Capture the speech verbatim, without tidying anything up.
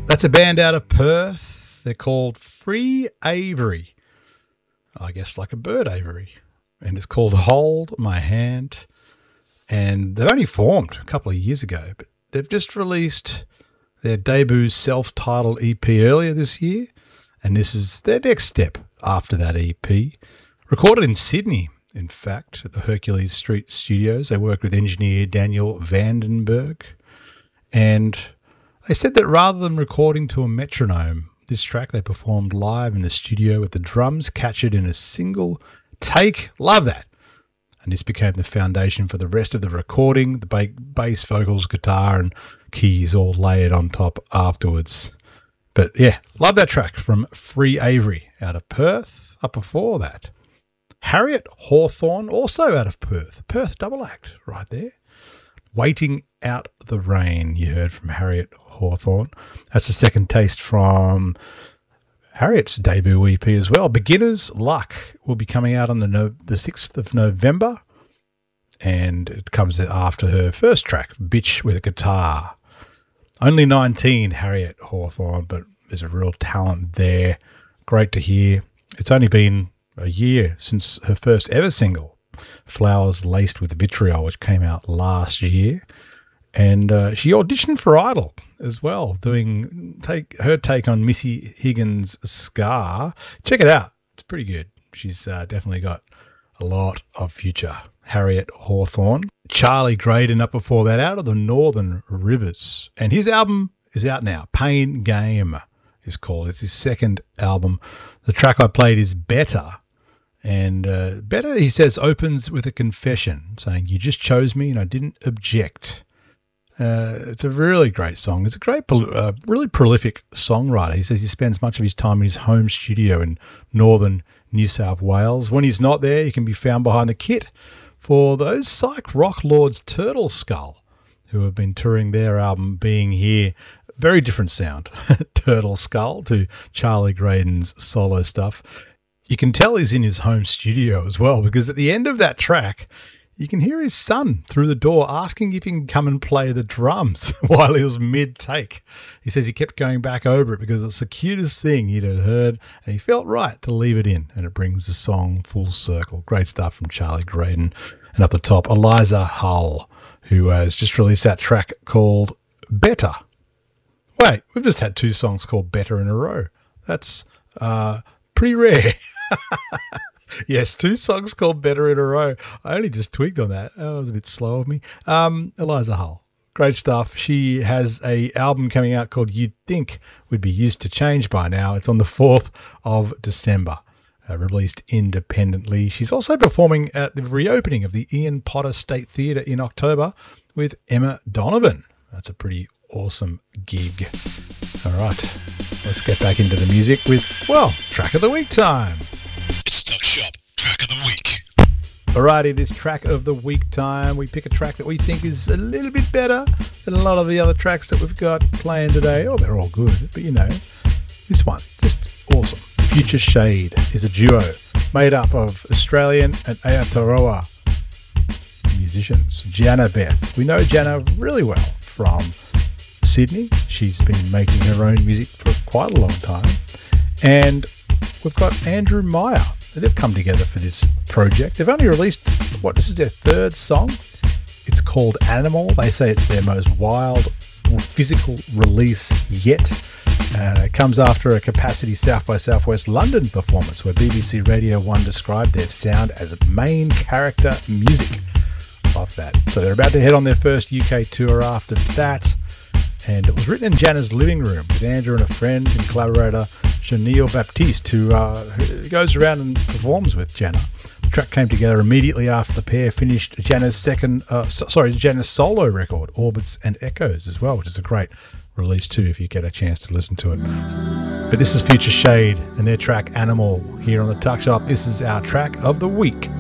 That's a band out of Perth. They're called Free Avery. I guess like a bird aviary. And it's called Hold My Hand. And they've only formed a couple of years ago, but they've just released their debut self-titled E P earlier this year. And this is their next step after that E P. Recorded in Sydney, in fact, at the Hercules Street Studios. They worked with engineer Daniel Vandenberg. And they said that rather than recording to a metronome, this track they performed live in the studio with the drums captured in a single take. Love that. And this became the foundation for the rest of the recording, the ba- bass, vocals, guitar, and keys all layered on top afterwards. But yeah, love that track from Free Avery out of Perth. Up before that, Harriet Hawthorne, also out of Perth. Perth double act right there. Waiting Out the Rain, you heard from Harriet Hawthorne. That's the second taste from Harriet's debut E P as well. Beginner's Luck will be coming out on the no- the sixth of November, and it comes after her first track, Bitch with a Guitar. Only nineteen, Harriet Hawthorne, but there's a real talent there. Great to hear. It's only been a year since her first ever single, Flowers Laced with Vitriol, which came out last year. And uh, she auditioned for Idol as well, doing take her take on Missy Higgins' Scar. Check it out. It's pretty good. She's uh, definitely got a lot of future. Harriet Hawthorne. Charlie Graydon up before that, out of the Northern Rivers. And his album is out now. Pain Game is called. It's his second album. The track I played is Better. And uh, Better, he says, opens with a confession, saying, you just chose me and I didn't object. Uh, it's a really great song. It's a great, uh, really prolific songwriter. He says he spends much of his time in his home studio in northern New South Wales. When he's not there, he can be found behind the kit for those psych rock lords Turtle Skull, who have been touring their album Being Here. Very different sound, Turtle Skull, to Charlie Graydon's solo stuff. You can tell he's in his home studio as well, because at the end of that track, you can hear his son through the door asking if he can come and play the drums while he was mid-take. He says he kept going back over it because it's the cutest thing he'd have heard, and he felt right to leave it in, and it brings the song full circle. Great stuff from Charlie Graydon. And up the top, Eliza Hull, who has just released that track called Better. Wait, we've just had two songs called Better in a row. That's uh, pretty rare. Yes, two songs called Better in a row. I only just twigged on that. Oh, it was a bit slow of me. Um, Eliza Hull, great stuff. She has a album coming out called You'd Think We'd Be Used to Change by Now. It's on the fourth of December, uh, released independently. She's also performing at the reopening of the Ian Potter State Theatre in October with Emma Donovan. That's a pretty awesome gig. All right, let's get back into the music with, well, Track of the Week time. It's Duck Shop Track of the Week. Alrighty, this Track of the Week time. We pick a track that we think is a little bit better than a lot of the other tracks that we've got playing today. Oh, they're all good, but you know, this one, just awesome. Future Shade is a duo made up of Australian and Aotearoa musicians. Jana Beth. We know Jana really well from Sydney. She's been making her own music for quite a long time. And we've got Andrew Meyer. They've come together for this project. They've only released, what, this is their third song. It's called Animal. They say it's their most wild physical release yet. And it comes after a Capacity South by Southwest London performance where B B C Radio one described their sound as main character music. Love that. So they're about to head on their first U K tour after that. And it was written in Jana's living room with Andrew and a friend and collaborator, Janelle Baptiste, who, uh, who goes around and performs with Jana. The track came together immediately after the pair finished Jana's second, uh, so, sorry, Jana's solo record, Orbits and Echoes, as well, which is a great release too if you get a chance to listen to it. But this is Future Shade and their track Animal here on the Tuck Shop. This is our track of the week.